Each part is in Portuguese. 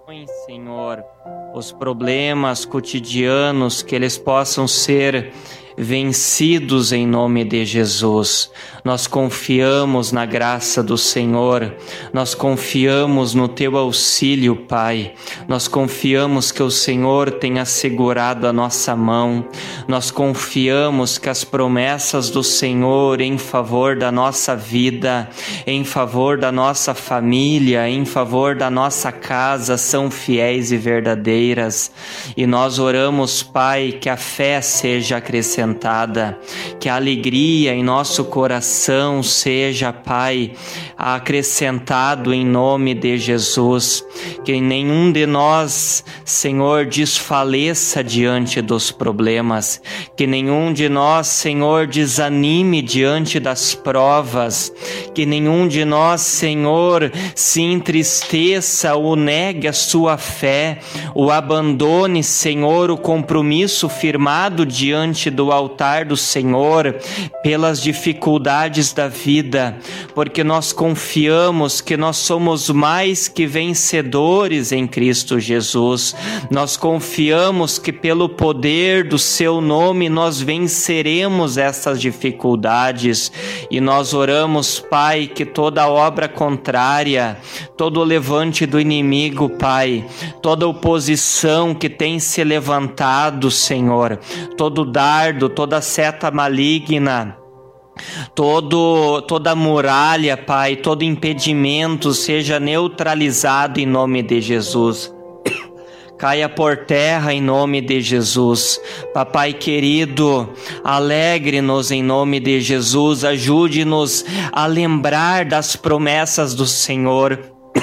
Senhor, os problemas cotidianos, que eles possam ser vencidos em nome de Jesus. Nós confiamos na graça do Senhor, nós confiamos no Teu auxílio, Pai. Nós confiamos que o Senhor tem assegurado a nossa mão, nós confiamos que as promessas do Senhor em favor da nossa vida, em favor da nossa família, em favor da nossa casa são fiéis e verdadeiras. E nós oramos, Pai, que a fé seja acrescentada, que a alegria em nosso coração seja, Pai, acrescentado em nome de Jesus, que nenhum de nós, Senhor, desfaleça diante dos problemas, que nenhum de nós, Senhor, desanime diante das provas, que nenhum de nós, Senhor, se entristeça ou negue a sua fé, ou abandone, Senhor, o compromisso firmado diante do altar do Senhor pelas dificuldades da vida, porque nós confiamos que nós somos mais que vencedores em Cristo Jesus. Nós confiamos que pelo poder do Seu nome nós venceremos essas dificuldades, e nós oramos, Pai, que toda obra contrária, todo levante do inimigo, Pai, toda oposição que tem se levantado, Senhor, todo dardo, toda seta maligna, toda muralha, Pai, todo impedimento seja neutralizado em nome de Jesus. Caia por terra em nome de Jesus. Papai querido, alegre-nos em nome de Jesus, ajude-nos a lembrar das promessas do Senhor,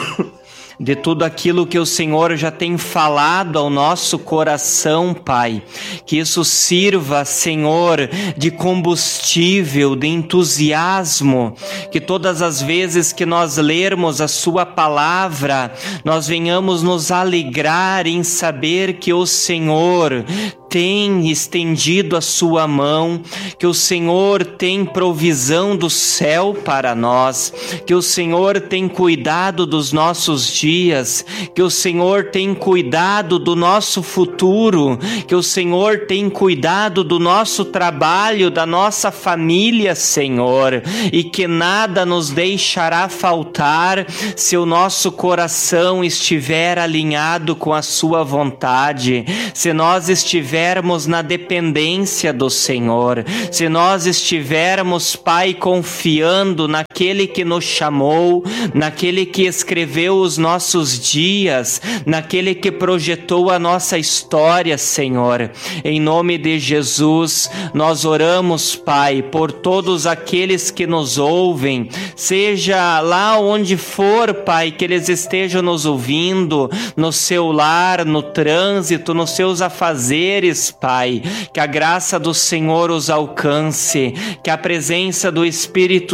de tudo aquilo que o Senhor já tem falado ao nosso coração, Pai. Que isso sirva, Senhor, de combustível, de entusiasmo, que todas as vezes que nós lermos a Sua palavra, nós venhamos nos alegrar em saber que o Senhor tem estendido a Sua mão, que o Senhor tem provisão do céu para nós, que o Senhor tem cuidado dos nossos dias, que o Senhor tem cuidado do nosso futuro, que o Senhor tem cuidado do nosso trabalho, da nossa família, Senhor, e que nada nos deixará faltar se o nosso coração estiver alinhado com a Sua vontade, se nós estivermos na dependência do Senhor, se nós estivermos, Pai, confiando naquele que nos chamou, naquele que escreveu os nossos dias, naquele que projetou a nossa história, Senhor. Em nome de Jesus, nós oramos, Pai, por todos aqueles que nos ouvem, seja lá onde for, Pai, que eles estejam nos ouvindo, no seu lar, no trânsito, nos seus afazeres, Pai, que a graça do Senhor os alcance, que a presença do Espírito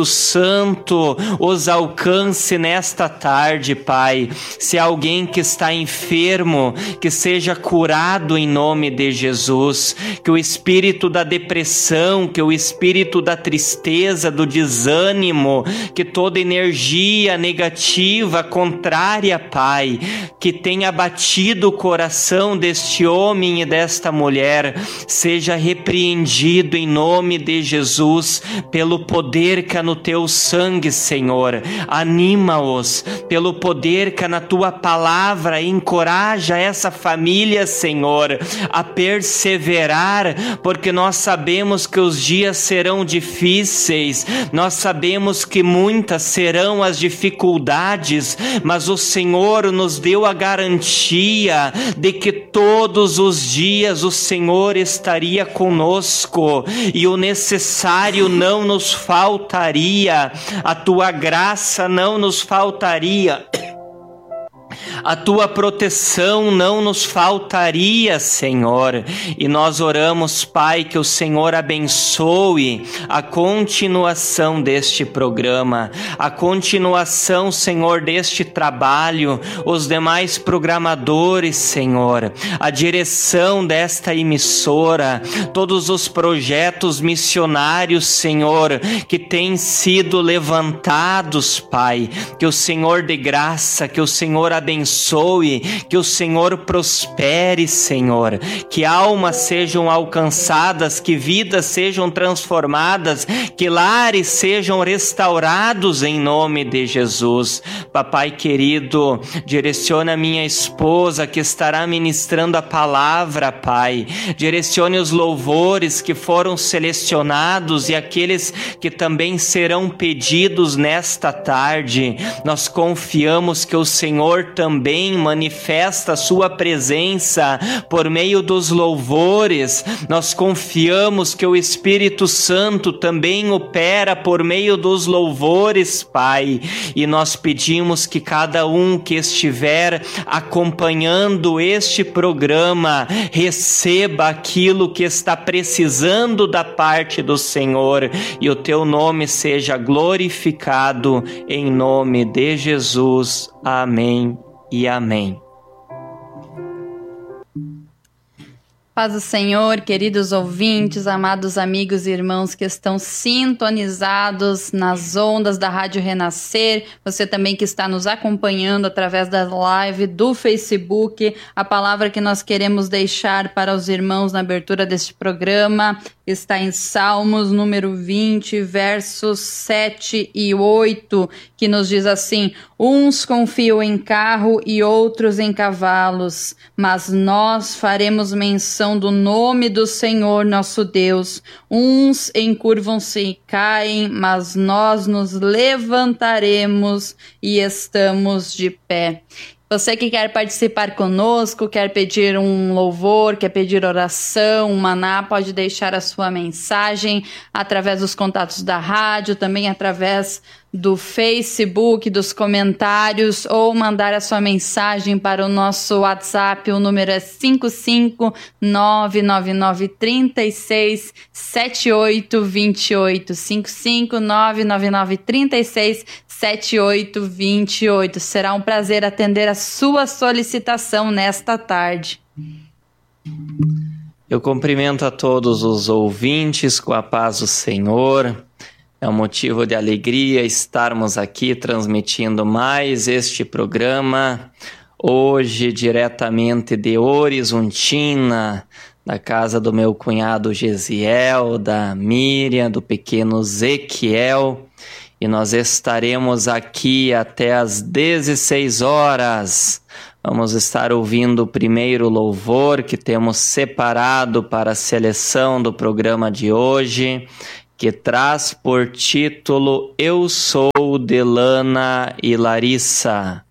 Santo os alcance nesta tarde, Pai. Se há alguém que está enfermo, que seja curado em nome de Jesus, que o espírito da depressão, que o espírito da tristeza, do desânimo, que toda energia negativa, contrária, Pai, que tenha abatido o coração deste homem e desta mulher, seja repreendido em nome de Jesus, pelo poder que há no Teu sangue, Senhor. Anima-os pelo poder que há na Tua palavra, encoraja essa família, Senhor, a perseverar, porque nós sabemos que os dias serão difíceis, nós sabemos que muitas serão as dificuldades, mas o Senhor nos deu a garantia de que todos os dias o Senhor estaria conosco e o necessário não nos faltaria, a Tua graça não nos faltaria, a Tua proteção não nos faltaria, Senhor. E nós oramos, Pai, que o Senhor abençoe a continuação deste programa, a continuação, Senhor, deste trabalho, os demais programadores, Senhor, a direção desta emissora, todos os projetos missionários, Senhor, que têm sido levantados, Pai, que o Senhor dê graça, que o Senhor abençoe abençoe, que o Senhor prospere, Senhor, que almas sejam alcançadas, que vidas sejam transformadas, que lares sejam restaurados em nome de Jesus. Papai querido, direciona minha esposa que estará ministrando a palavra, Pai. Direcione os louvores que foram selecionados e aqueles que também serão pedidos nesta tarde. Nós confiamos que o Senhor também manifesta a sua presença por meio dos louvores. Nós confiamos que o Espírito Santo também opera por meio dos louvores, Pai. E nós pedimos que cada um que estiver acompanhando este programa receba aquilo que está precisando da parte do Senhor e o teu nome seja glorificado em nome de Jesus. Amém e amém. Paz do Senhor, queridos ouvintes, amados amigos e irmãos que estão sintonizados nas ondas da Rádio Renascer, você também que está nos acompanhando através da live do Facebook, a palavra que nós queremos deixar para os irmãos na abertura deste programa está em Salmos número 20, versos 7 e 8, que nos diz assim: uns confiam em carro e outros em cavalos, mas nós faremos menção do nome do Senhor nosso Deus. Uns encurvam-se e caem, mas nós nos levantaremos e estamos de pé. Você que quer participar conosco, quer pedir um louvor, quer pedir oração, um maná, pode deixar a sua mensagem através dos contatos da rádio, também através do Facebook, dos comentários, ou mandar a sua mensagem para o nosso WhatsApp. O número é 55999367828, 55999367828. Será um prazer atender a sua solicitação nesta tarde. Eu cumprimento a todos os ouvintes com a paz do Senhor. É um motivo de alegria estarmos aqui transmitindo mais este programa, hoje diretamente de Horizontina, da casa do meu cunhado Gesiel, da Miriam, do pequeno Zequiel, e nós estaremos aqui até às 16 horas. Vamos estar ouvindo o primeiro louvor que temos separado para a seleção do programa de hoje, que traz por título Eu Sou de Lana e Larissa.